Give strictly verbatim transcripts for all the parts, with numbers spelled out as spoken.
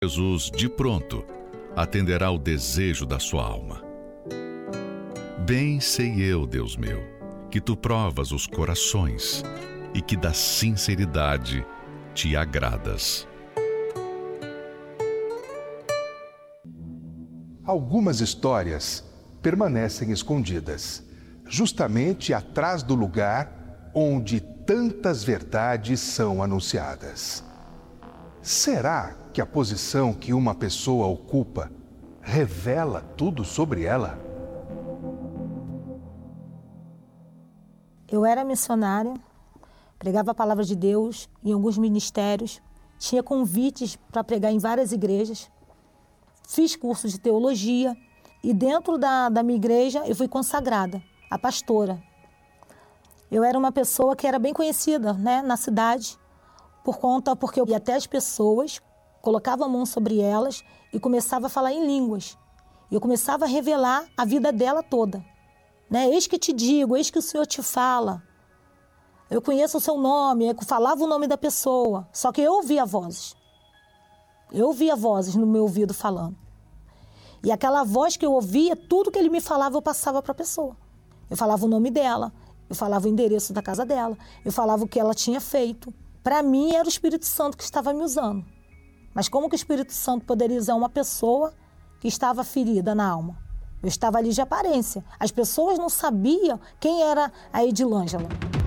Jesus, de pronto, atenderá ao desejo da sua alma. Bem sei eu, Deus meu, que tu provas os corações e que da sinceridade te agradas. Algumas histórias permanecem escondidas, justamente atrás do lugar onde tantas verdades são anunciadas. Será que a posição que uma pessoa ocupa revela tudo sobre ela? Eu era missionária, pregava a palavra de Deus em alguns ministérios, tinha convites para pregar em várias igrejas, fiz curso de teologia e dentro da, da minha igreja eu fui consagrada, a pastora. Eu era uma pessoa que era bem conhecida, né, na cidade, por conta, porque eu ia até as pessoas, colocava a mão sobre elas e começava a falar em línguas. E eu começava a revelar a vida dela toda. Né? Eis que te digo, eis que o Senhor te fala. Eu conheço o seu nome, eu falava o nome da pessoa, só que eu ouvia vozes. Eu ouvia vozes no meu ouvido falando. E aquela voz que eu ouvia, tudo que ele me falava, eu passava para a pessoa. Eu falava o nome dela, eu falava o endereço da casa dela, eu falava o que ela tinha feito. Para mim, era o Espírito Santo que estava me usando. Mas como que o Espírito Santo poderia usar uma pessoa que estava ferida na alma? Eu estava ali de aparência. As pessoas não sabiam quem era a Edilângela.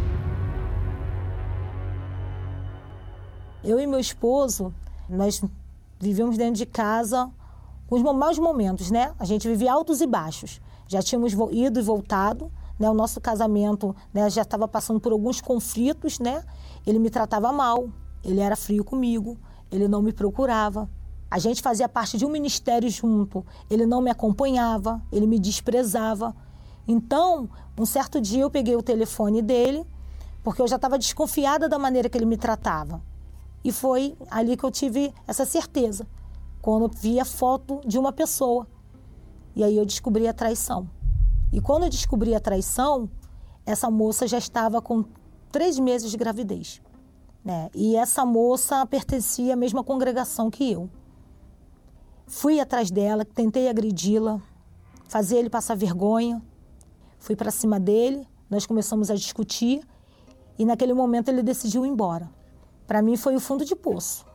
Eu e meu esposo, nós vivíamos dentro de casa com os maus momentos, né? A gente vivia altos e baixos. Já tínhamos ido e voltado, né? O nosso casamento, né, já estava passando por alguns conflitos, né? Ele me tratava mal, ele era frio comigo, ele não me procurava. A gente fazia parte de um ministério junto, ele não me acompanhava, ele me desprezava. Então, um certo dia eu peguei o telefone dele, porque eu já estava desconfiada da maneira que ele me tratava. E foi ali que eu tive essa certeza, quando eu vi a foto de uma pessoa. E aí eu descobri a traição. E quando eu descobri a traição, essa moça já estava com três meses de gravidez. Né? E essa moça pertencia à mesma congregação que eu. Fui atrás dela, tentei agredi-la, fazer ele passar vergonha. Fui para cima dele, nós começamos a discutir e naquele momento ele decidiu ir embora. Para mim foi o fundo de poço.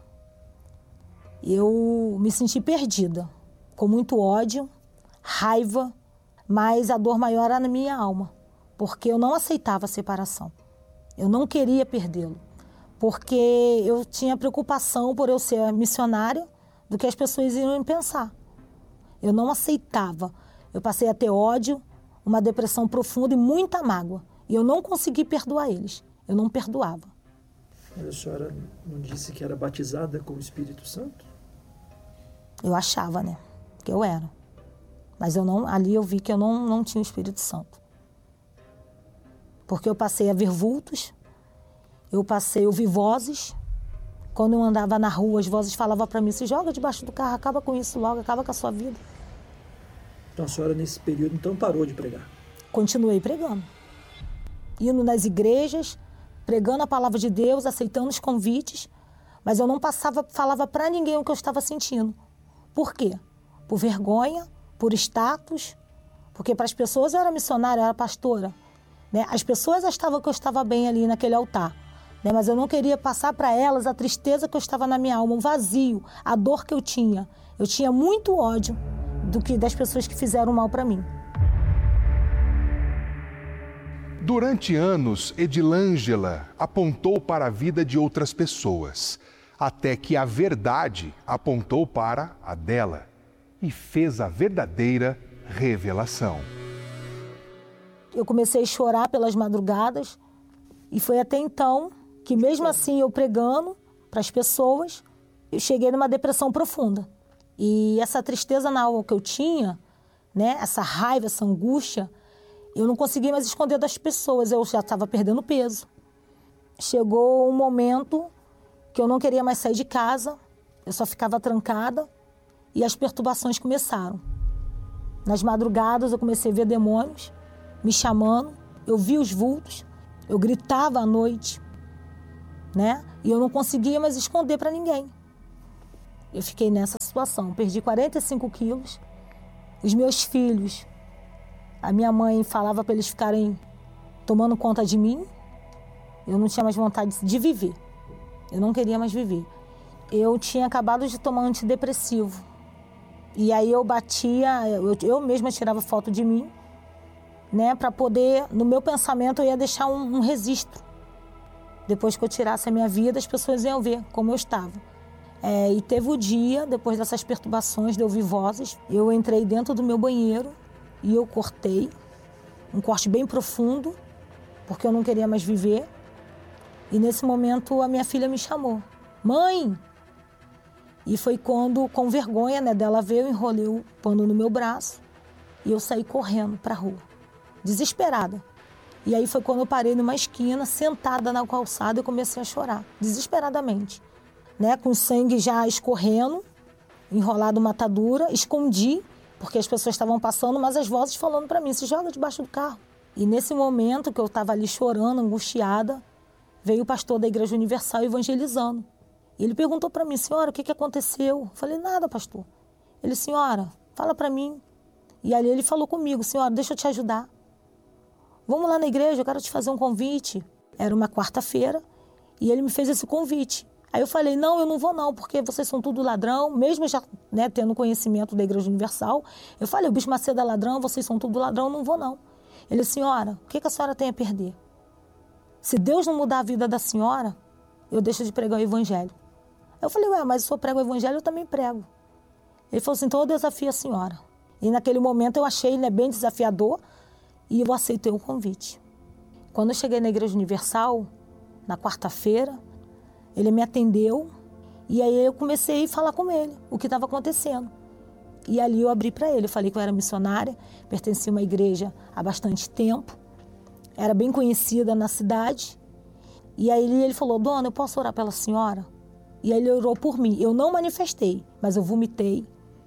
Eu me senti perdida, com muito ódio, raiva, mas a dor maior era na minha alma, porque eu não aceitava a separação. Eu não queria perdê-lo, porque eu tinha preocupação por eu ser missionária, do que as pessoas iam pensar. Eu não aceitava. Eu passei a ter ódio, uma depressão profunda e muita mágoa. E eu não consegui perdoar eles. Eu não perdoava. Mas a senhora não disse que era batizada com o Espírito Santo? Eu achava, né? Que eu era. Mas eu não, ali eu vi que eu não, não tinha o Espírito Santo. Porque eu passei a ver vultos, eu passei a ouvir vozes. Quando eu andava na rua, as vozes falavam para mim, se joga debaixo do carro, acaba com isso logo, acaba com a sua vida. Então a senhora nesse período então parou de pregar? Continuei pregando. Indo nas igrejas, pregando a palavra de Deus, aceitando os convites, mas eu não passava, falava para ninguém o que eu estava sentindo. Por quê? Por vergonha, por status, porque para as pessoas eu era missionária, eu era pastora. Né? As pessoas achavam que eu estava bem ali naquele altar. Né, mas eu não queria passar para elas a tristeza que eu estava na minha alma, um vazio, a dor que eu tinha. Eu tinha muito ódio do que das pessoas que fizeram mal para mim. Durante anos, Edilângela apontou para a vida de outras pessoas, até que a verdade apontou para a dela e fez a verdadeira revelação. Eu comecei a chorar pelas madrugadas e foi até então que mesmo assim eu pregando para as pessoas, eu cheguei numa depressão profunda. E essa tristeza na alma que eu tinha, né, essa raiva, essa angústia, eu não conseguia mais esconder das pessoas, eu já estava perdendo peso. Chegou um momento que eu não queria mais sair de casa, eu só ficava trancada e as perturbações começaram. Nas madrugadas eu comecei a ver demônios me chamando, eu via os vultos, eu gritava à noite, né? E eu não conseguia mais esconder para ninguém. Eu fiquei nessa situação, perdi quarenta e cinco quilos. Os meus filhos, a minha mãe falava para eles ficarem tomando conta de mim. Eu não tinha mais vontade de viver. Eu não queria mais viver. Eu tinha acabado de tomar antidepressivo. E aí eu batia, eu, eu mesma tirava foto de mim, né, para poder, no meu pensamento, eu ia deixar um, um registro. Depois que eu tirasse a minha vida, as pessoas iam ver como eu estava. É, e teve o dia, depois dessas perturbações, de eu ouvir vozes, eu entrei dentro do meu banheiro e eu cortei, um corte bem profundo, porque eu não queria mais viver. E nesse momento a minha filha me chamou, mãe! E foi quando, com vergonha, né, dela ver, eu enrolei o pano no meu braço e eu saí correndo para a rua, desesperada. E aí foi quando eu parei numa esquina, sentada na calçada, e comecei a chorar, desesperadamente. Né, com sangue já escorrendo, enrolado uma atadura, escondi, porque as pessoas estavam passando, mas as vozes falando para mim, se joga debaixo do carro. E nesse momento que eu estava ali chorando, angustiada, veio o pastor da Igreja Universal evangelizando. Ele perguntou para mim, senhora, o que, que aconteceu? Eu falei, nada, pastor. Ele, senhora, fala para mim. E ali ele falou comigo, senhora, deixa eu te ajudar. Vamos lá na igreja, eu quero te fazer um convite. Era uma quarta-feira e ele me fez esse convite. Aí eu falei, não, eu não vou não, porque vocês são tudo ladrão, mesmo já, né, tendo conhecimento da Igreja Universal. Eu falei, o Bispo Macedo é ladrão, vocês são tudo ladrão, eu não vou não. Ele, senhora, o que, que a senhora tem a perder? Se Deus não mudar a vida da senhora, eu deixo de pregar o evangelho. Eu falei, ué, mas se eu prego o evangelho, eu também prego. Ele falou assim, então eu desafio a senhora. E naquele momento eu achei, né, bem desafiador e eu aceitei o convite. Quando eu cheguei na Igreja Universal, na quarta-feira, ele me atendeu e aí eu comecei a falar com ele o que estava acontecendo. E ali eu abri para ele, eu falei que eu era missionária, pertencia a uma igreja há bastante tempo, era bem conhecida na cidade. E aí ele falou, dona, eu posso orar pela senhora? E aí ele orou por mim. Eu não manifestei, mas eu vomitei.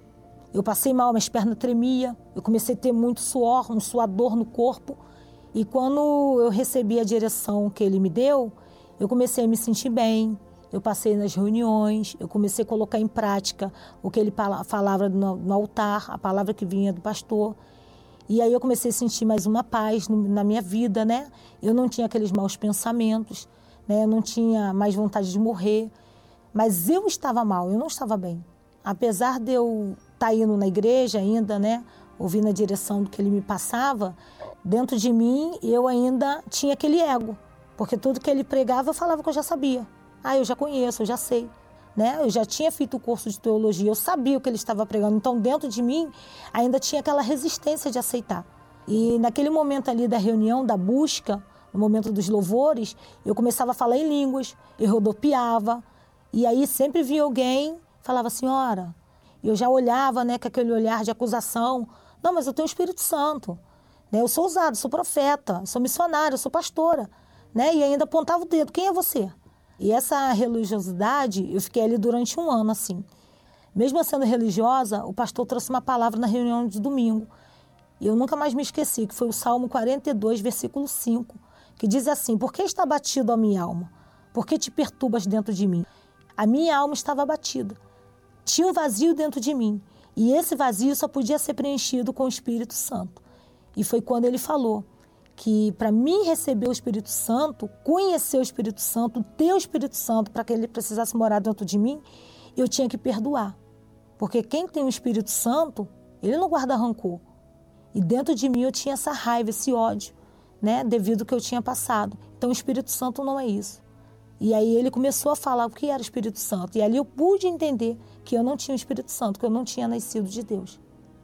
Eu passei mal, minhas pernas tremiam, eu comecei a ter muito suor, um suador no corpo. E quando eu recebi a direção que ele me deu, eu comecei a me sentir bem, eu passei nas reuniões, eu comecei a colocar em prática o que ele falava no, no altar, a palavra que vinha do pastor. E aí eu comecei a sentir mais uma paz no, na minha vida, né? Eu não tinha aqueles maus pensamentos, né? Eu não tinha mais vontade de morrer. Mas eu estava mal, eu não estava bem. Apesar de eu estar indo na igreja ainda, né? Ouvindo a direção do que ele me passava, dentro de mim eu ainda tinha aquele ego. Porque tudo que ele pregava eu falava que eu já sabia. Ah, eu já conheço, eu já sei. Né? Eu já tinha feito o curso de teologia, eu sabia o que ele estava pregando. Então, dentro de mim, ainda tinha aquela resistência de aceitar. E naquele momento ali da reunião, da busca, no momento dos louvores, eu começava a falar em línguas, eu rodopiava. E aí sempre vinha alguém, falava, senhora, eu já olhava, né, com aquele olhar de acusação. Não, mas eu tenho o Espírito Santo. Né? Eu sou usado, sou profeta, sou missionária, sou pastora. Né? E ainda apontava o dedo, quem é você? E essa religiosidade, eu fiquei ali durante um ano assim. Mesmo sendo religiosa, o pastor trouxe uma palavra na reunião de domingo. E eu nunca mais me esqueci, que foi o Salmo quarenta e dois, versículo cinco, que diz assim, por que está batido a minha alma? Por que te perturbas dentro de mim? A minha alma estava abatida. Tinha um vazio dentro de mim. E esse vazio só podia ser preenchido com o Espírito Santo. E foi quando ele falou que para mim receber o Espírito Santo, conhecer o Espírito Santo, ter o Espírito Santo para que ele precisasse morar dentro de mim, eu tinha que perdoar. Porque quem tem o Espírito Santo, ele não guarda rancor. E dentro de mim eu tinha essa raiva, esse ódio, né, devido ao que eu tinha passado. Então o Espírito Santo não é isso. E aí ele começou a falar o que era o Espírito Santo. E ali eu pude entender que eu não tinha o Espírito Santo, que eu não tinha nascido de Deus.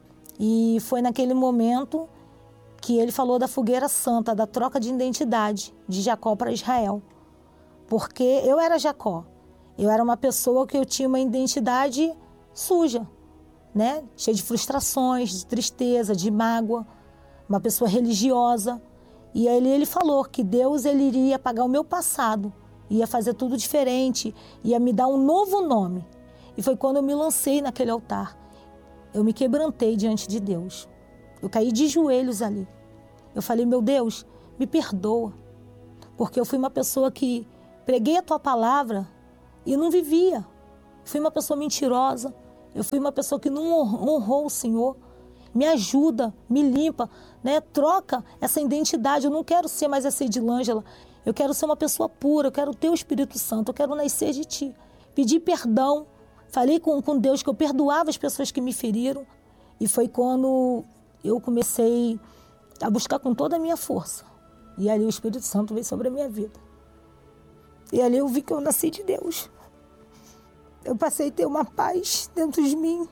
E foi naquele momento que ele falou da fogueira santa, da troca de identidade de Jacó para Israel. Porque eu era Jacó. Eu era uma pessoa que eu tinha uma identidade suja, né? Cheia de frustrações, de tristeza, de mágoa. Uma pessoa religiosa. E aí ele falou que Deus ele iria apagar o meu passado, ia fazer tudo diferente, ia me dar um novo nome. E foi quando eu me lancei naquele altar. Eu me quebrantei diante de Deus. Eu caí de joelhos ali. Eu falei, meu Deus, me perdoa. Porque eu fui uma pessoa que preguei a tua palavra e não vivia. Fui uma pessoa mentirosa. Eu fui uma pessoa que não honrou o Senhor. Me ajuda, me limpa, né? Troca essa identidade. Eu não quero ser mais essa Edilângela. Eu quero ser uma pessoa pura, eu quero ter o Espírito Santo, eu quero nascer de Ti. Pedi perdão, falei com, com Deus que eu perdoava as pessoas que me feriram. E foi quando eu comecei a buscar com toda a minha força. E ali o Espírito Santo veio sobre a minha vida. E ali eu vi que eu nasci de Deus. Eu passei a ter uma paz dentro de mim,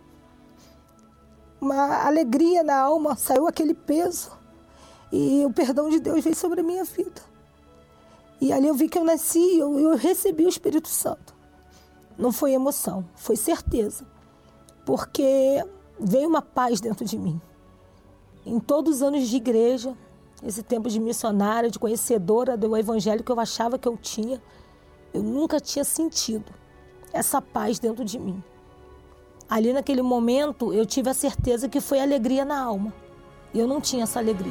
uma alegria na alma, saiu aquele peso. E o perdão de Deus veio sobre a minha vida. E ali eu vi que eu nasci, eu, eu recebi o Espírito Santo. Não foi emoção, foi certeza. Porque veio uma paz dentro de mim. Em todos os anos de igreja, esse tempo de missionária, de conhecedora do evangelho que eu achava que eu tinha, eu nunca tinha sentido essa paz dentro de mim. Ali naquele momento eu tive a certeza que foi alegria na alma. E eu não tinha essa alegria.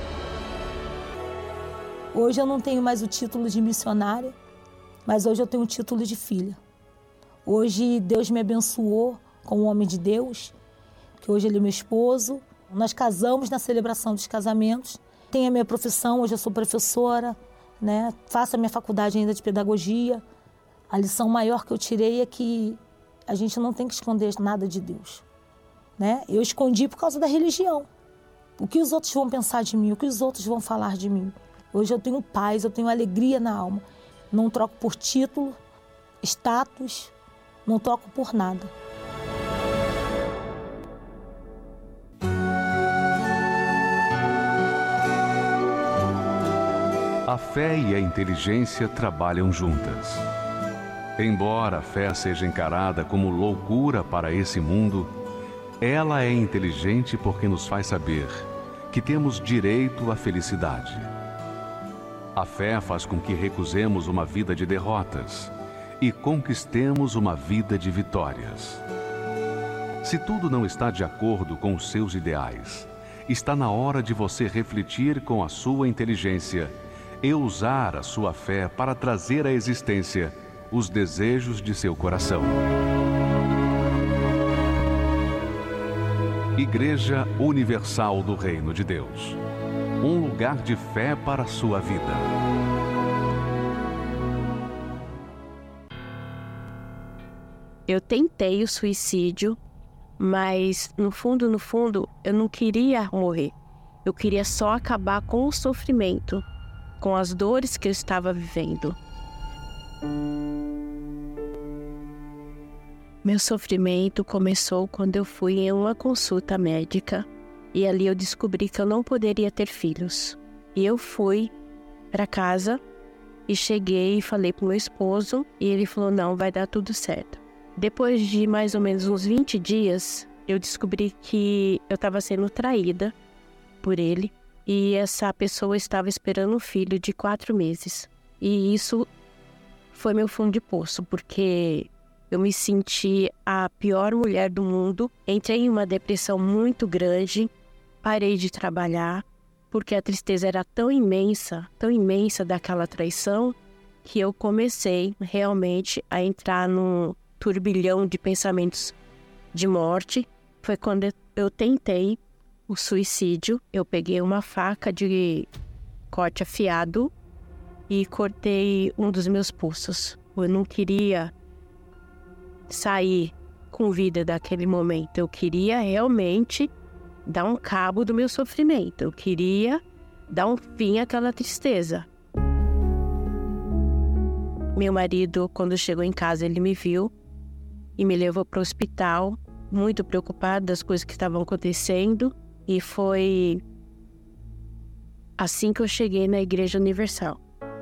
Hoje eu não tenho mais o título de missionária, mas hoje eu tenho o título de filha. Hoje Deus me abençoou com um homem de Deus, que hoje ele é meu esposo. Nós casamos na celebração dos casamentos. Tenho a minha profissão, hoje eu sou professora, né? Faço a minha faculdade ainda de pedagogia. A lição maior que eu tirei é que a gente não tem que esconder nada de Deus, né? Eu escondi por causa da religião. O que os outros vão pensar de mim, o que os outros vão falar de mim. Hoje eu tenho paz, eu tenho alegria na alma. Não troco por título, status, não troco por nada. A fé e a inteligência trabalham juntas. Embora a fé seja encarada como loucura para esse mundo, ela é inteligente porque nos faz saber que temos direito à felicidade. A fé faz com que recusemos uma vida de derrotas e conquistemos uma vida de vitórias. Se tudo não está de acordo com os seus ideais, está na hora de você refletir com a sua inteligência e usar a sua fé para trazer à existência os desejos de seu coração. Igreja Universal do Reino de Deus. Um lugar de fé para a sua vida. Eu tentei o suicídio, mas no fundo, no fundo, eu não queria morrer. Eu queria só acabar com o sofrimento, com as dores que eu estava vivendo. Meu sofrimento começou quando eu fui em uma consulta médica e ali eu descobri que eu não poderia ter filhos. E eu fui para casa e cheguei e falei para o meu esposo e ele falou, não, vai dar tudo certo. Depois de mais ou menos uns vinte dias, eu descobri que eu estava sendo traída por ele e essa pessoa estava esperando um filho de quatro meses. E isso foi meu fundo de poço, porque eu me senti a pior mulher do mundo, entrei em uma depressão muito grande, parei de trabalhar, porque a tristeza era tão imensa, tão imensa daquela traição, que eu comecei realmente a entrar num turbilhão de pensamentos de morte. Foi quando eu tentei o suicídio, eu peguei uma faca de corte afiado e cortei um dos meus pulsos. Eu não queria sair com vida daquele momento. Eu queria realmente dar um cabo do meu sofrimento. Eu queria dar um fim àquela tristeza. Meu marido, quando chegou em casa, ele me viu e me levou para o hospital, muito preocupado das coisas que estavam acontecendo. E foi assim que eu cheguei na Igreja Universal.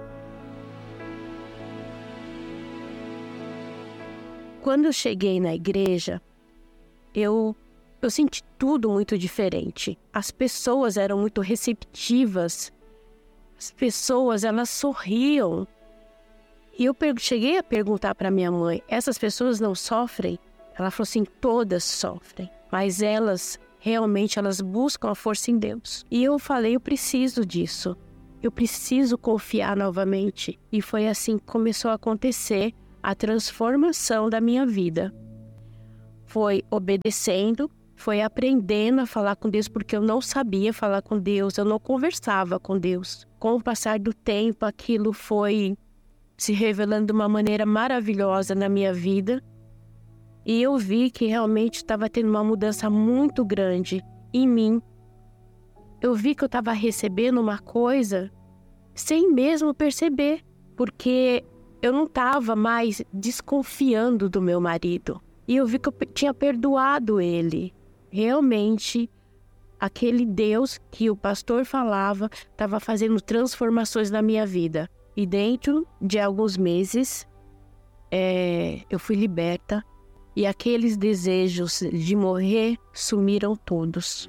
Quando eu cheguei na igreja, eu, eu senti tudo muito diferente. As pessoas eram muito receptivas. As pessoas, elas sorriam. E eu cheguei a perguntar para minha mãe, essas pessoas não sofrem? Ela falou assim, todas sofrem. Mas elas, realmente, elas buscam a força em Deus. E eu falei, eu preciso disso. Eu preciso confiar novamente. E foi assim que começou a acontecer a transformação da minha vida. Foi obedecendo, foi aprendendo a falar com Deus, porque eu não sabia falar com Deus, eu não conversava com Deus. Com o passar do tempo, aquilo foi se revelando de uma maneira maravilhosa na minha vida. E eu vi que realmente estava tendo uma mudança muito grande em mim. Eu vi que eu estava recebendo uma coisa sem mesmo perceber, porque eu não estava mais desconfiando do meu marido. E eu vi que eu tinha perdoado ele. Realmente, aquele Deus que o pastor falava estava fazendo transformações na minha vida. E dentro de alguns meses, é, eu fui liberta. E aqueles desejos de morrer sumiram todos.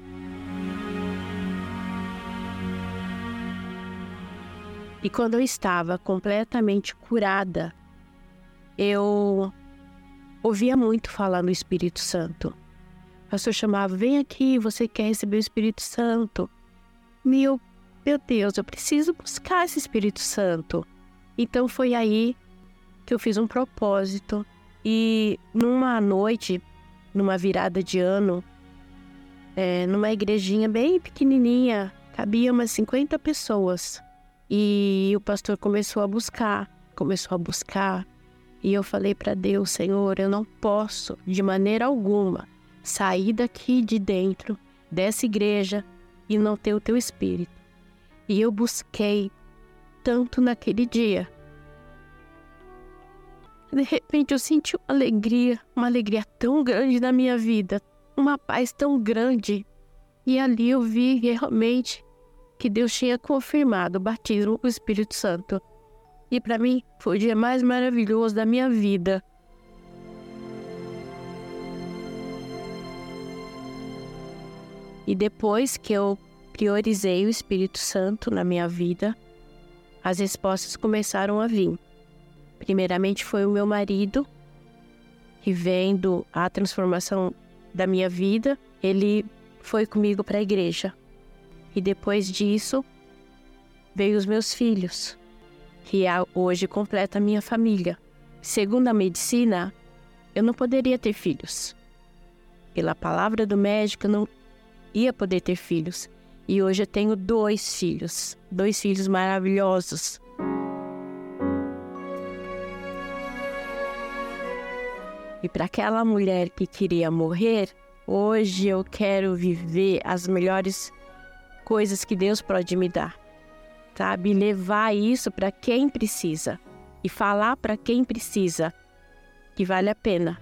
E quando eu estava completamente curada, eu ouvia muito falar no Espírito Santo. O pastor chamava, vem aqui, você quer receber o Espírito Santo? Meu, meu Deus, eu preciso buscar esse Espírito Santo. Então foi aí que eu fiz um propósito. E numa noite, numa virada de ano, é, numa igrejinha bem pequenininha, cabia umas cinquenta pessoas. E o pastor começou a buscar, começou a buscar. E eu falei para Deus, Senhor, eu não posso, de maneira alguma, sair daqui de dentro, dessa igreja, e não ter o teu Espírito. E eu busquei tanto naquele dia. De repente eu senti uma alegria, uma alegria tão grande na minha vida, uma paz tão grande. E ali eu vi realmente que Deus tinha confirmado o batismo com o Espírito Santo. E para mim foi o dia mais maravilhoso da minha vida. E depois que eu priorizei o Espírito Santo na minha vida, as respostas começaram a vir. Primeiramente foi o meu marido, que vendo a transformação da minha vida, ele foi comigo para a igreja. E depois disso, veio os meus filhos, que hoje completa a minha família. Segundo a medicina, eu não poderia ter filhos. Pela palavra do médico, eu não ia poder ter filhos. E hoje eu tenho dois filhos, dois filhos maravilhosos. E para aquela mulher que queria morrer, hoje eu quero viver as melhores coisas que Deus pode me dar, sabe? Levar isso para quem precisa e falar para quem precisa que vale a pena.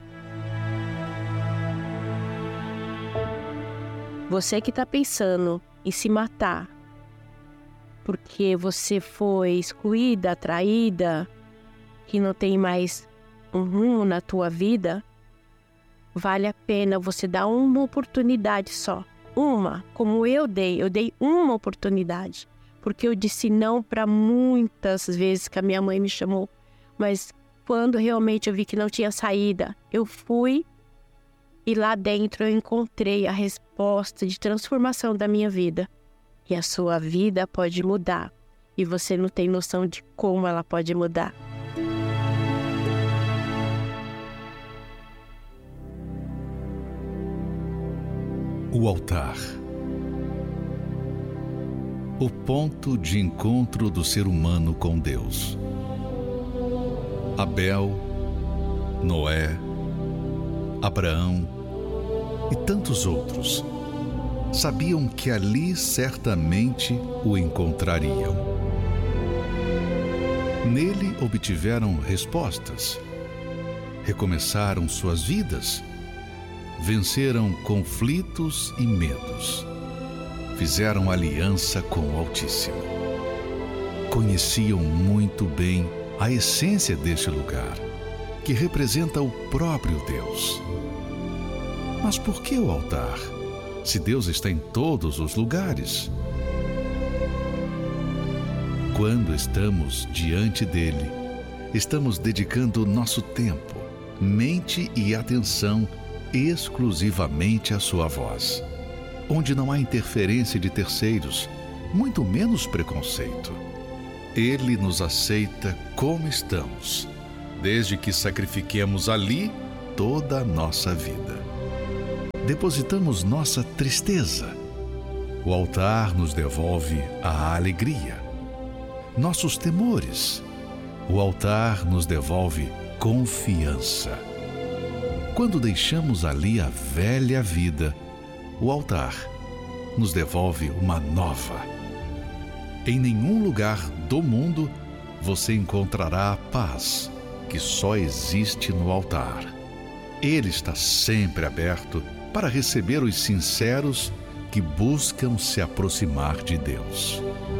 Você que está pensando em se matar porque você foi excluída, traída, que não tem mais um rumo na tua vida, vale a pena você dar uma oportunidade só. Uma, como eu dei, eu dei uma oportunidade. Porque eu disse não para muitas vezes que a minha mãe me chamou. Mas quando realmente eu vi que não tinha saída, eu fui e lá dentro eu encontrei a resposta de transformação da minha vida. E a sua vida pode mudar. E você não tem noção de como ela pode mudar. O altar. O ponto de encontro do ser humano com Deus. Abel, Noé, Abraão e tantos outros sabiam que ali certamente o encontrariam. Nele obtiveram respostas, recomeçaram suas vidas, venceram conflitos e medos, fizeram aliança com o Altíssimo. Conheciam muito bem a essência deste lugar, que representa o próprio Deus. Mas por que o altar, se Deus está em todos os lugares? Quando estamos diante dele, estamos dedicando nosso tempo, mente e atenção exclusivamente à sua voz, onde não há interferência de terceiros, muito menos preconceito. Ele nos aceita como estamos, desde que sacrifiquemos ali toda a nossa vida. Depositamos nossa tristeza. O altar nos devolve a alegria. Nossos temores. O altar nos devolve confiança. Quando deixamos ali a velha vida, o altar nos devolve uma nova. Em nenhum lugar do mundo você encontrará a paz que só existe no altar. Ele está sempre aberto para receber os sinceros que buscam se aproximar de Deus.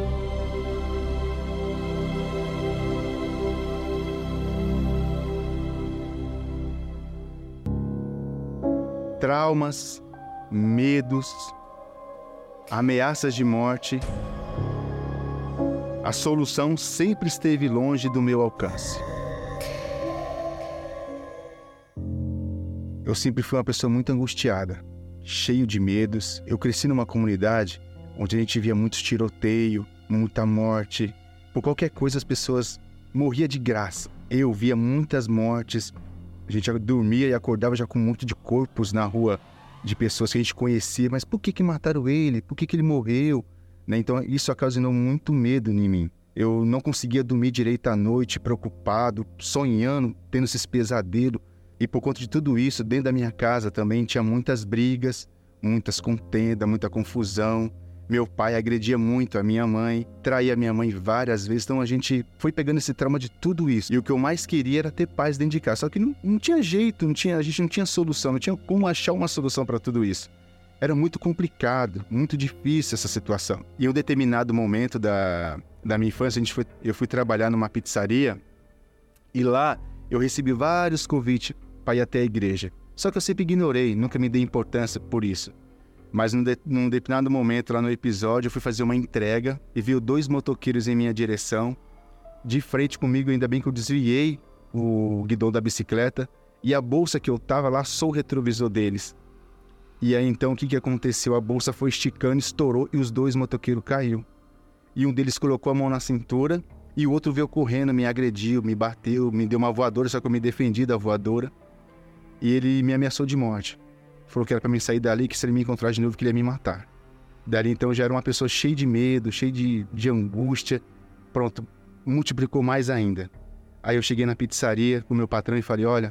Traumas, medos, ameaças de morte, a solução sempre esteve longe do meu alcance. Eu sempre fui uma pessoa muito angustiada, cheio de medos. Eu cresci numa comunidade onde a gente via muitos tiroteios, muita morte. Por qualquer coisa as pessoas morriam de graça. Eu via muitas mortes. A gente dormia e acordava já com um monte de corpos na rua de pessoas que a gente conhecia. Mas por que que mataram ele? Por que que ele morreu? Né? Então isso ocasionou muito medo em mim. Eu não conseguia dormir direito à noite, preocupado, sonhando, tendo esses pesadelos. E por conta de tudo isso, dentro da minha casa também tinha muitas brigas, muitas contendas, muita confusão. Meu pai agredia muito a minha mãe, traía a minha mãe várias vezes. Então a gente foi pegando esse trauma de tudo isso. E o que eu mais queria era ter paz dentro de casa. Só que não, não tinha jeito, não tinha, a gente não tinha solução, não tinha como achar uma solução para tudo isso. Era muito complicado, muito difícil essa situação. E em um determinado momento da, da minha infância, a gente foi, eu fui trabalhar numa pizzaria e lá eu recebi vários convites para ir até a igreja. Só que eu sempre ignorei, nunca me dei importância por isso. Mas num, de, num determinado momento lá no episódio, eu fui fazer uma entrega e viu dois motoqueiros em minha direção, de frente comigo, ainda bem que eu desviei o guidão da bicicleta e a bolsa que eu tava lá só o retrovisor deles. E aí então o que que aconteceu? A bolsa foi esticando, estourou e os dois motoqueiros caíram. E um deles colocou a mão na cintura e o outro veio correndo, me agrediu, me bateu, me deu uma voadora, só que eu me defendi da voadora. E ele me ameaçou de morte. Falou que era pra mim sair dali, que se ele me encontrar de novo, que ele ia me matar. Dali então eu já era uma pessoa cheia de medo, cheia de, de angústia. Pronto, multiplicou mais ainda. Aí eu cheguei na pizzaria com o meu patrão e falei, olha,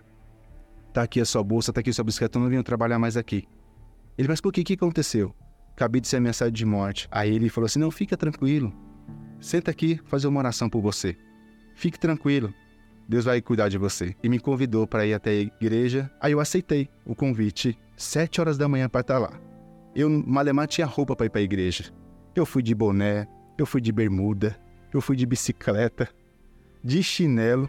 tá aqui a sua bolsa, tá aqui a sua bicicleta, eu não venho trabalhar mais aqui. Ele, mas por que? O que aconteceu? Acabei de ser ameaçado de morte. Aí ele falou assim, não, fica tranquilo. Senta aqui, fazer uma oração por você. Fique tranquilo. Deus vai cuidar de você. E me convidou para ir até a igreja. Aí eu aceitei o convite. Sete horas da manhã para estar lá. Eu, malemar, tinha roupa para ir para a igreja. Eu fui de boné, eu fui de bermuda, eu fui de bicicleta, de chinelo.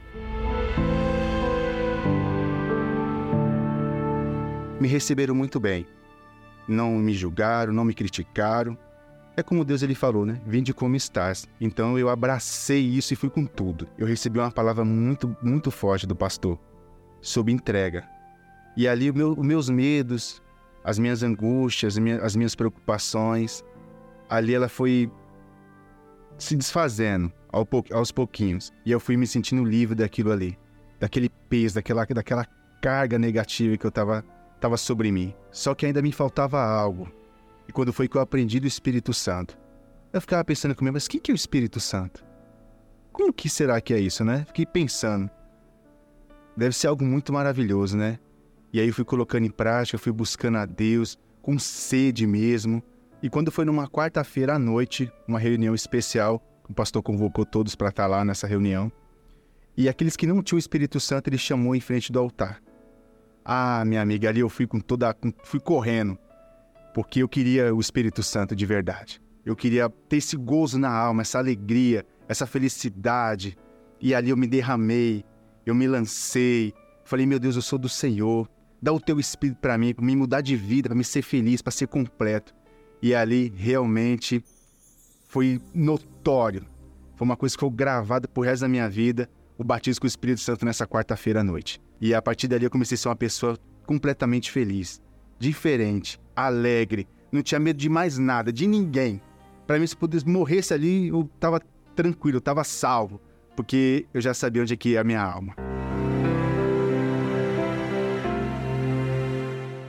Me receberam muito bem. Não me julgaram, não me criticaram. É como Deus ele falou, né? Vinde como estás. Então eu abracei isso e fui com tudo. Eu recebi uma palavra muito, muito forte do pastor sobre entrega. E ali os meu, meus medos, as minhas angústias, as minhas, as minhas preocupações, ali ela foi se desfazendo ao, aos pouquinhos. E eu fui me sentindo livre daquilo ali. Daquele peso, daquela, daquela carga negativa que eu tava, tava sobre mim. Só que ainda me faltava algo. E quando foi que eu aprendi do Espírito Santo, eu ficava pensando comigo, mas o que é o Espírito Santo? Como que será que é isso, né? Fiquei pensando. Deve ser algo muito maravilhoso, né? E aí eu fui colocando em prática, fui buscando a Deus, com sede mesmo. E quando foi numa quarta-feira à noite, uma reunião especial, o pastor convocou todos para estar lá nessa reunião. E aqueles que não tinham o Espírito Santo, ele chamou em frente do altar. Ah, minha amiga, ali eu fui com toda, fui correndo. Porque eu queria o Espírito Santo de verdade. Eu queria ter esse gozo na alma, essa alegria, essa felicidade. E ali eu me derramei, eu me lancei. Falei, meu Deus, eu sou do Senhor. Dá o teu Espírito para mim, para me mudar de vida, para me ser feliz, para ser completo. E ali realmente foi notório. Foi uma coisa que ficou gravada pro resto da minha vida, o batismo com o Espírito Santo nessa quarta-feira à noite. E a partir dali eu comecei a ser uma pessoa completamente feliz, diferente, alegre, não tinha medo de mais nada, de ninguém. Para mim, se eu pudesse morresse ali, eu tava tranquilo, eu tava salvo, porque eu já sabia onde é que ia a minha alma.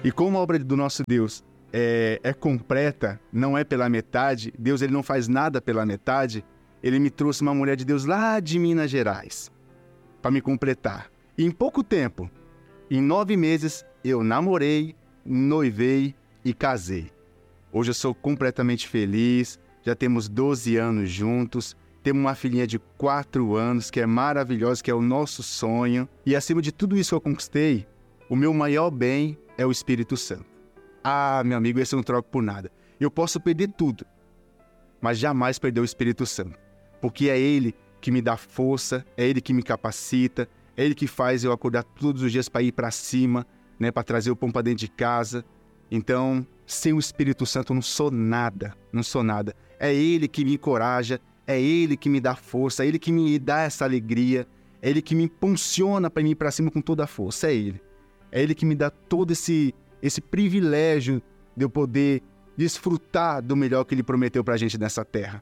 E como a obra do nosso Deus é, é completa, não é pela metade, Deus ele não faz nada pela metade, ele me trouxe uma mulher de Deus lá de Minas Gerais para me completar. E em pouco tempo, em nove meses, eu namorei, noivei e casei. Hoje eu sou completamente feliz, já temos doze anos juntos, temos uma filhinha de quatro anos que é maravilhosa, que é o nosso sonho. E acima de tudo isso que eu conquistei, o meu maior bem é o Espírito Santo. Ah, meu amigo, esse eu não troco por nada. Eu posso perder tudo, mas jamais perder o Espírito Santo. Porque é Ele que me dá força, é Ele que me capacita, é Ele que faz eu acordar todos os dias para ir para cima, né, para trazer o pão para dentro de casa. Então, sem o Espírito Santo eu não sou nada, não sou nada. É Ele que me encoraja, é Ele que me dá força, é Ele que me dá essa alegria, é Ele que me impulsiona para ir para cima com toda a força, é Ele. É Ele que me dá todo esse, esse privilégio de eu poder desfrutar do melhor que Ele prometeu para a gente nessa terra.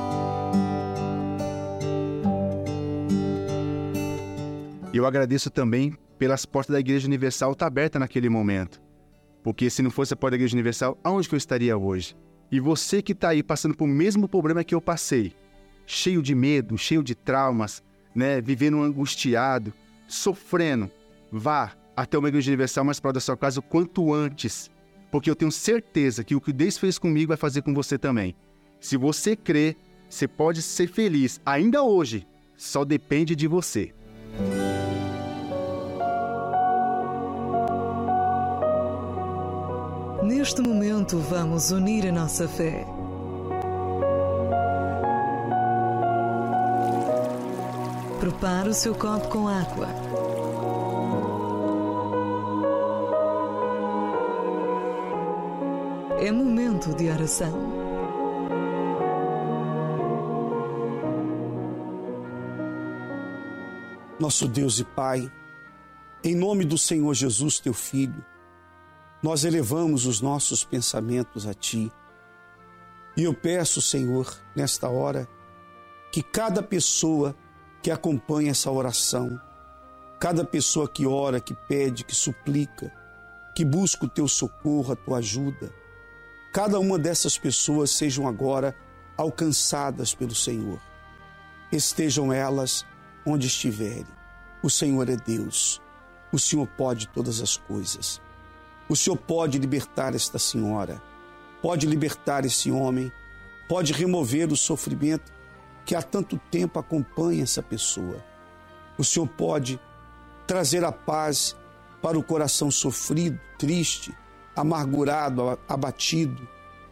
E eu agradeço também pelas portas da Igreja Universal estar aberta naquele momento. Porque se não fosse a porta da Igreja Universal, aonde que eu estaria hoje? E você que está aí passando por mesmo problema que eu passei, cheio de medo, cheio de traumas, né, vivendo angustiado, sofrendo, vá até uma Igreja Universal mais próxima da sua casa o quanto antes. Porque eu tenho certeza que o que Deus fez comigo vai fazer com você também. Se você crê, você pode ser feliz ainda hoje, só depende de você. Neste momento, vamos unir a nossa fé. Prepare o seu copo com água. É momento de oração. Nosso Deus e Pai, em nome do Senhor Jesus, teu Filho, nós elevamos os nossos pensamentos a Ti. E eu peço, Senhor, nesta hora, que cada pessoa que acompanha essa oração, cada pessoa que ora, que pede, que suplica, que busca o Teu socorro, a Tua ajuda, cada uma dessas pessoas sejam agora alcançadas pelo Senhor. Estejam elas onde estiverem. O Senhor é Deus. O Senhor pode todas as coisas. O Senhor pode libertar esta senhora, pode libertar esse homem, pode remover o sofrimento que há tanto tempo acompanha essa pessoa. O Senhor pode trazer a paz para o coração sofrido, triste, amargurado, abatido.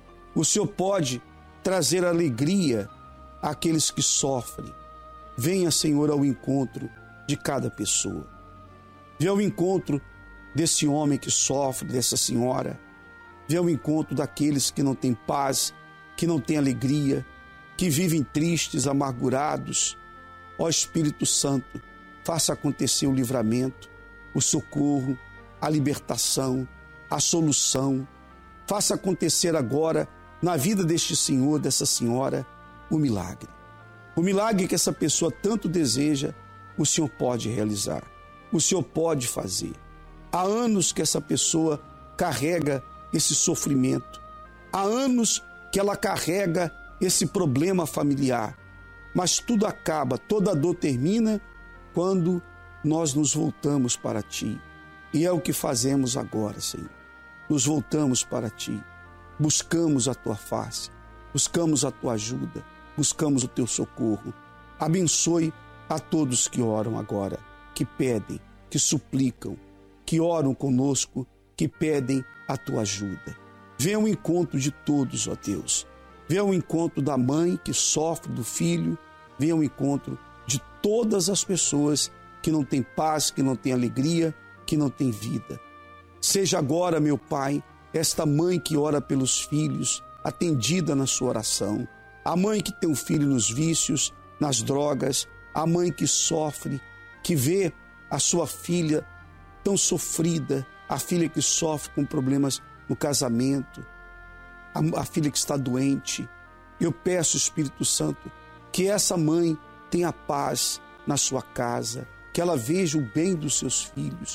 O Senhor pode trazer alegria àqueles que sofrem. Venha, Senhor, ao encontro de cada pessoa. Venha ao encontro desse homem que sofre, dessa senhora. Venha ao encontro daqueles que não têm paz, que não têm alegria, que vivem tristes, amargurados. Ó Espírito Santo, faça acontecer o livramento, o socorro, a libertação, a solução. Faça acontecer agora, na vida deste senhor, dessa senhora, o milagre. O milagre que essa pessoa tanto deseja, o Senhor pode realizar. O Senhor pode fazer. Há anos que essa pessoa carrega esse sofrimento. Há anos que ela carrega esse problema familiar. Mas tudo acaba, toda dor termina quando nós nos voltamos para Ti. E é o que fazemos agora, Senhor. Nos voltamos para Ti. Buscamos a Tua face. Buscamos a Tua ajuda. Buscamos o Teu socorro. Abençoe a todos que oram agora, que pedem, que suplicam, que oram conosco, que pedem a Tua ajuda. Venha ao encontro de todos, ó Deus. Venha ao encontro da mãe que sofre do filho. Venha ao encontro de todas as pessoas que não têm paz, que não têm alegria, que não têm vida. Seja agora, meu Pai, esta mãe que ora pelos filhos, atendida na sua oração. A mãe que tem um filho nos vícios, nas drogas. A mãe que sofre, que vê a sua filha tão sofrida, a filha que sofre com problemas no casamento, a, a filha que está doente. Eu peço, Espírito Santo, que essa mãe tenha paz na sua casa, que ela veja o bem dos seus filhos,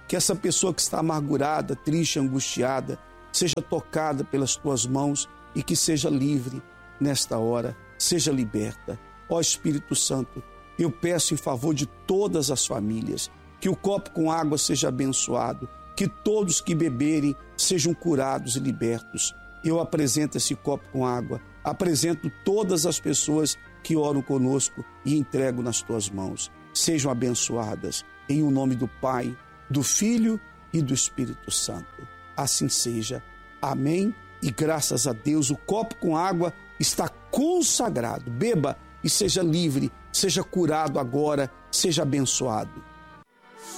que essa pessoa que está amargurada, triste, angustiada, seja tocada pelas tuas mãos e que seja livre nesta hora, seja liberta. Ó Espírito Santo, eu peço em favor de todas as famílias, que o copo com água seja abençoado, que todos que beberem sejam curados e libertos. Eu apresento esse copo com água, apresento todas as pessoas que oram conosco e entrego nas tuas mãos. Sejam abençoadas, em o nome do Pai, do Filho e do Espírito Santo. Assim seja. Amém. E graças a Deus, o copo com água está consagrado. Beba e seja livre, seja curado agora, seja abençoado.